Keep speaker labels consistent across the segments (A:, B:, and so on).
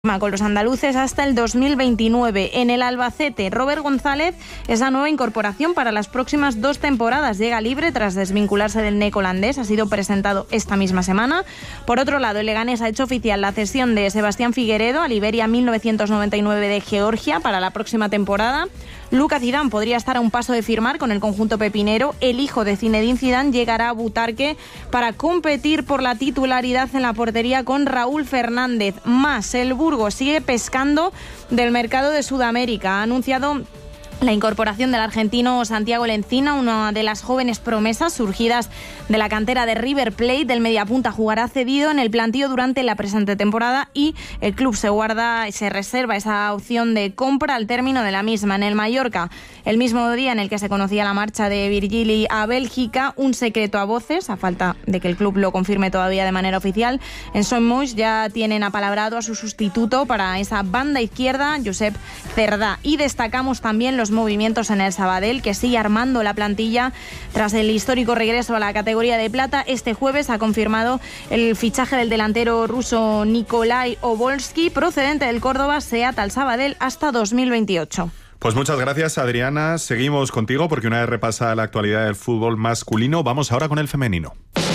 A: con los andaluces hasta el 2029. En el Albacete, Robert González es la nueva incorporación para las próximas 2 temporadas. Llega libre tras desvincularse del NEC holandés. Ha sido presentado esta misma semana. Por otro lado, el Leganés ha hecho oficial la cesión de Sebastián Figueredo al Iberia 1999 de Georgia para la próxima temporada. Lucas Zidane podría estar a un paso de firmar con el conjunto pepinero. El hijo de Zinedine Zidane llegará a Butarque para competir por la titularidad en la portería con Raúl Fernández. Más, el Burgos sigue pescando del mercado de Sudamérica. Ha anunciado la incorporación del argentino Santiago Lencina, una de las jóvenes promesas surgidas de la cantera de River Plate. Del mediapunta jugará cedido en el plantío durante la presente temporada y el club se reserva esa opción de compra al término de la misma. En el Mallorca, el mismo día en el que se conocía la marcha de Virgili a Bélgica, un secreto a voces, a falta de que el club lo confirme todavía de manera oficial. En Son Moix ya tienen apalabrado a su sustituto para esa banda izquierda, Josep Cerdá. Y destacamos también los movimientos en el Sabadell, que sigue armando la plantilla tras el histórico regreso a la categoría de plata. Este jueves ha confirmado el fichaje del delantero ruso Nikolai Obolski, procedente del Córdoba, se ata al Sabadell hasta 2028.
B: Pues muchas gracias, Adriana. Seguimos contigo porque una vez repasada la actualidad del fútbol masculino, vamos ahora con el femenino.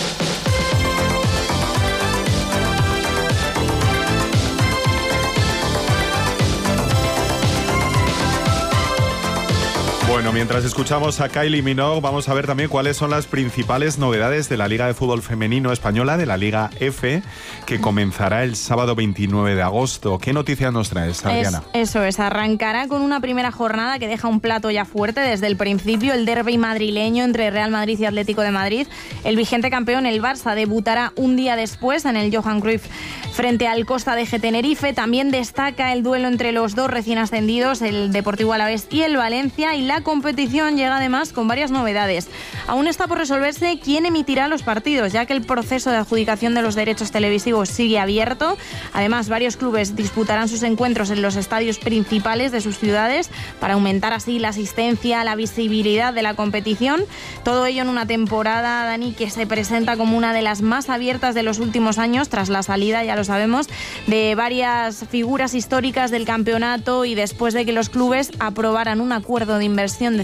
B: Bueno, mientras escuchamos a Kylie Minogue, vamos a ver también cuáles son las principales novedades de la Liga de Fútbol Femenino Española, de la Liga F, que comenzará el sábado 29 de agosto. ¿Qué noticias nos traes, Adriana?
A: Eso es, arrancará con una primera jornada que deja un plato ya fuerte desde el principio, el derbi madrileño entre Real Madrid y Atlético de Madrid. El vigente campeón, el Barça, debutará un día después en el Johan Cruyff frente al Costa de Tenerife. También destaca el duelo entre los dos recién ascendidos, el Deportivo Alavés y el Valencia, y la competición llega además con varias novedades. Aún está por resolverse quién emitirá los partidos, ya que el proceso de adjudicación de los derechos televisivos sigue abierto. Además, varios clubes disputarán sus encuentros en los estadios principales de sus ciudades para aumentar así la asistencia, la visibilidad de la competición. Todo ello en una temporada, Dani, que se presenta como una de las más abiertas de los últimos años, tras la salida, ya lo sabemos, de varias figuras históricas del campeonato y después de que los clubes aprobaran un acuerdo de inversión de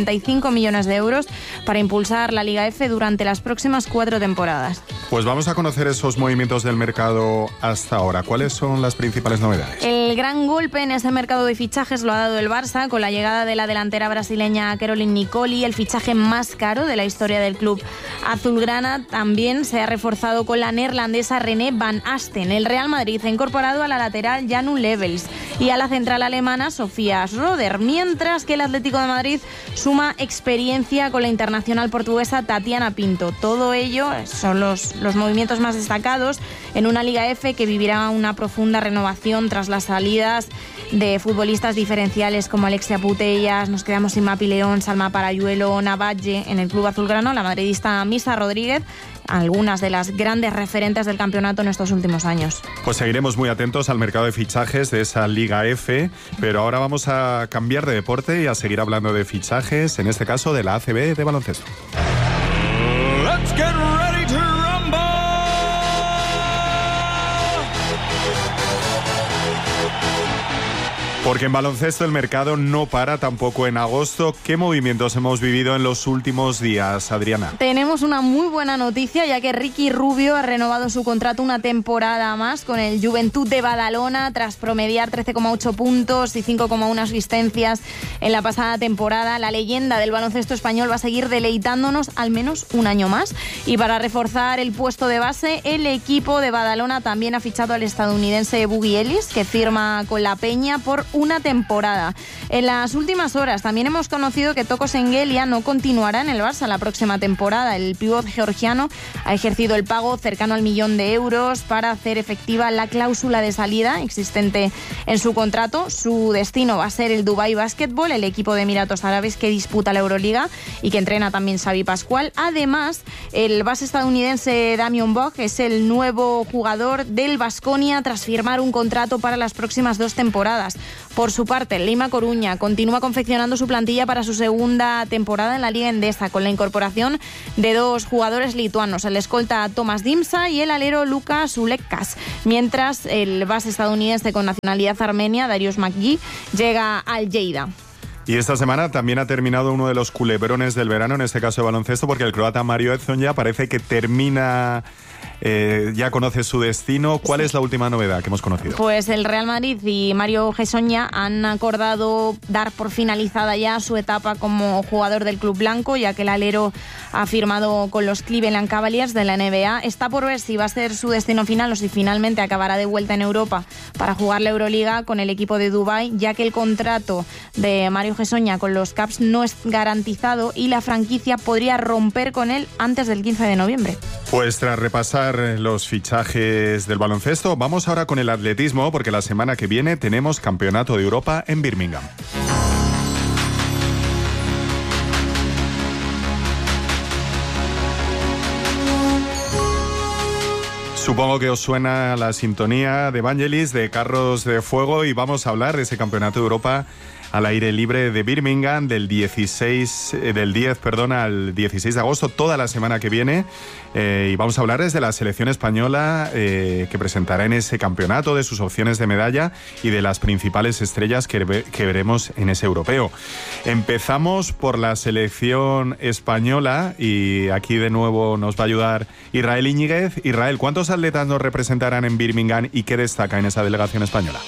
A: 55 millones de euros para impulsar la Liga F durante las próximas 4 temporadas.
B: Pues vamos a conocer esos movimientos del mercado hasta ahora. ¿Cuáles son las principales novedades?
A: El gran golpe en ese mercado de fichajes lo ha dado el Barça con la llegada de la delantera brasileña Caroline Nicoli, el fichaje más caro de la historia del club azulgrana. También se ha reforzado con la neerlandesa René van Asten. El Real Madrid ha incorporado a la lateral Janu Levels y a la central alemana Sofía Schroeder, mientras que el Atlético de Madrid suma experiencia con la internacional portuguesa Tatiana Pinto. Todo ello son los movimientos más destacados en una Liga F que vivirá una profunda renovación tras las salidas de futbolistas diferenciales como Alexia Putellas. Nos quedamos sin Mapi León, Salma Parayuelo, Navalle. En el club azulgrano, la madridista Misa Rodríguez, algunas de las grandes referentes del campeonato en estos últimos años.
B: Pues seguiremos muy atentos al mercado de fichajes de esa Liga F, pero ahora vamos a cambiar de deporte y a seguir hablando de fichajes, en este caso de la ACB de baloncesto.
C: Let's get ready to rumble.
B: Porque en baloncesto el mercado no para tampoco en agosto. ¿Qué movimientos hemos vivido en los últimos días, Adriana?
A: Tenemos una muy buena noticia, ya que Ricky Rubio ha renovado su contrato una temporada más con el Juventud de Badalona tras promediar 13,8 puntos y 5,1 asistencias en la pasada temporada. La leyenda del baloncesto español va a seguir deleitándonos al menos un año más. Y para reforzar el puesto de base, el equipo de Badalona también ha fichado al estadounidense Boogie Ellis, que firma con la Peña por una temporada. En las últimas horas también hemos conocido que Toko Sengelia no continuará en el Barça la próxima temporada. El pívot georgiano ha ejercido el pago cercano al 1 millón de euros para hacer efectiva la cláusula de salida existente en su contrato. Su destino va a ser el Dubai Basketball, el equipo de Emiratos Árabes que disputa la Euroliga y que entrena también Xavi Pascual. Además, el base estadounidense Damian Bock es el nuevo jugador del Baskonia tras firmar un contrato para las próximas 2 temporadas. Por su parte, el Lima Coruña continúa confeccionando su plantilla para su segunda temporada en la Liga Endesa, con la incorporación de 2 jugadores lituanos, el escolta Tomas Dimsa y el alero Lukas Ulekas, mientras el base estadounidense con nacionalidad armenia, Darius McGee, llega al Lleida.
B: Y esta semana también ha terminado uno de los culebrones del verano, en este caso de baloncesto, porque el croata Mario Hezonja parece que termina... ya conoce su destino. ¿Cuál es la última novedad que hemos conocido?
A: Pues el Real Madrid y Mario Hezonja han acordado dar por finalizada ya su etapa como jugador del club blanco, ya que el alero ha firmado con los Cleveland Cavaliers de la NBA. Está por ver si va a ser su destino final o si finalmente acabará de vuelta en Europa para jugar la Euroliga con el equipo de Dubái, ya que el contrato de Mario Hezonja con los Caps no es garantizado y la franquicia podría romper con él antes del 15 de noviembre.
B: Pues tras repasar los fichajes del baloncesto, vamos ahora con el atletismo, porque la semana que viene tenemos Campeonato de Europa en Birmingham. Supongo que os suena la sintonía de Evangelis de Carros de Fuego y vamos a hablar de ese Campeonato de Europa al aire libre de Birmingham del 10 al 16 de agosto, toda la semana que viene. Y vamos a hablar desde la selección española que presentará en ese campeonato, de sus opciones de medalla y de las principales estrellas que veremos en ese europeo. Empezamos por la selección española y aquí de nuevo nos va a ayudar Israel Íñiguez. Israel, ¿cuántos atletas nos representarán en Birmingham y qué destaca en esa delegación española?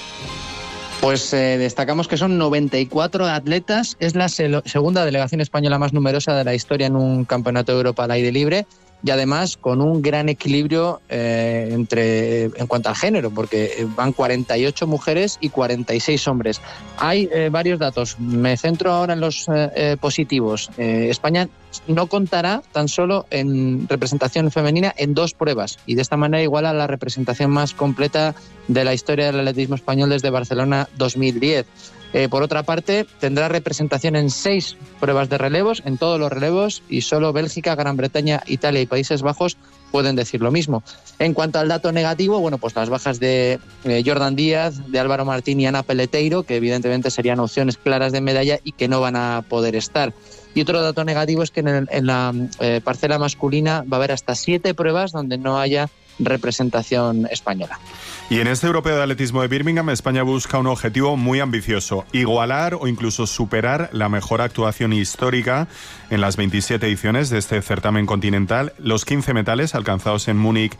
D: Pues destacamos que son 94 atletas, es la segunda delegación española más numerosa de la historia en un campeonato de Europa al aire libre y además con un gran equilibrio en cuanto al género, porque van 48 mujeres y 46 hombres. Hay varios datos, me centro ahora en los positivos. España no contará tan solo en representación femenina en 2 pruebas y de esta manera iguala la representación más completa de la historia del atletismo español desde Barcelona 2010. Por otra parte, tendrá representación en 6 pruebas de relevos, en todos los relevos, y solo Bélgica, Gran Bretaña, Italia y Países Bajos pueden decir lo mismo. En cuanto al dato negativo, bueno, pues las bajas de Jordan Díaz, de Álvaro Martín y Ana Peleteiro, que evidentemente serían opciones claras de medalla y que no van a poder estar. Y otro dato negativo es que en la parcela masculina va a haber hasta 7 pruebas donde no haya representación española.
B: Y en este Europeo de Atletismo de Birmingham, España busca un objetivo muy ambicioso: igualar o incluso superar la mejor actuación histórica en las 27 ediciones de este certamen continental, los 15 metales alcanzados en Múnich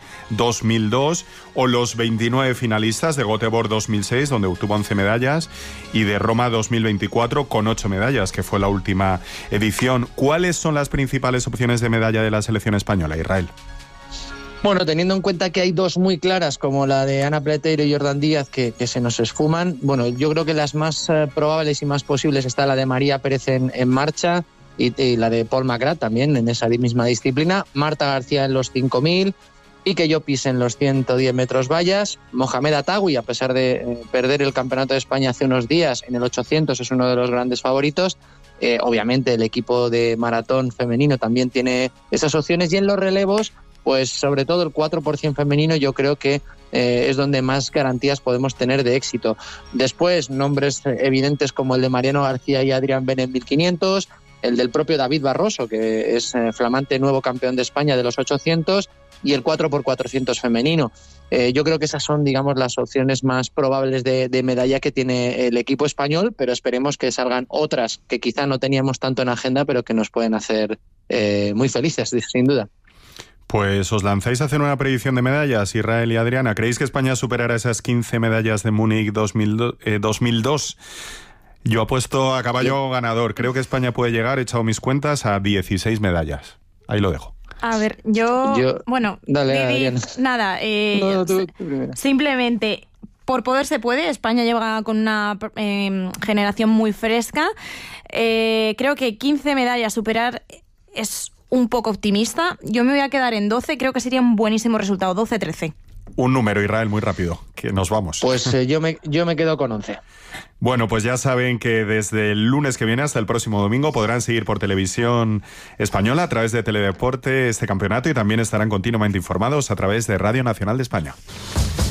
B: 2002 o los 29 finalistas de Göteborg 2006, donde obtuvo 11 medallas, y de Roma 2024 con 8 medallas, que fue la última edición. ¿Cuáles son las principales opciones de medalla de la selección española, Israel?
D: Bueno, teniendo en cuenta que hay 2 muy claras, como la de Ana Peleteiro y Jordan Díaz, que se nos esfuman, bueno, yo creo que las más probables y más posibles está la de María Pérez en marcha y la de Paul McGrath también en esa misma disciplina, Marta García en los 5.000, Ike Llopis en los 110 metros vallas, Mohamed Atawi, a pesar de perder el Campeonato de España hace unos días, en el 800 es uno de los grandes favoritos. Obviamente el equipo de maratón femenino también tiene esas opciones, y en los relevos, pues sobre todo el 4% femenino yo creo que es donde más garantías podemos tener de éxito. Después, nombres evidentes como el de Mariano García y Adrián Ben en 1500, el del propio David Barroso, que es flamante nuevo campeón de España de los 800, y el 4x400 femenino. Yo creo que esas son, digamos, las opciones más probables de medalla que tiene el equipo español, pero esperemos que salgan otras que quizá no teníamos tanto en agenda, pero que nos pueden hacer muy felices, sin duda.
B: Pues os lanzáis a hacer una predicción de medallas, Israel y Adriana. ¿Creéis que España superará esas 15 medallas de Múnich 2002? Yo apuesto a caballo ganador. Creo que España puede llegar, he echado mis cuentas, a 16 medallas. Ahí lo dejo.
A: A ver, yo bueno,
D: dale, Adriana.
A: Nada,
D: tú
A: simplemente por poder se puede. España llega con una generación muy fresca. Creo que 15 medallas superar es un poco optimista. Yo me voy a quedar en 12, creo que sería un buenísimo resultado, 12-13.
B: Un número, Israel, muy rápido, que nos vamos.
D: Pues yo me quedo con 11.
B: Bueno, pues ya saben que desde el lunes que viene hasta el próximo domingo podrán seguir por Televisión Española a través de Teledeporte este campeonato, y también estarán continuamente informados a través de Radio Nacional de España.